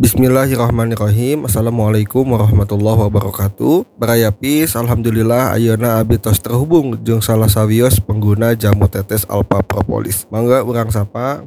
Bismillahirrahmanirrahim. Assalamualaikum warahmatullahi wabarakatuh. Barayapis, alhamdulillah ayeuna abdi tos terhubung jeung salah sawios pengguna jamu tetes Alpha Propolis. Mangga urang sapa.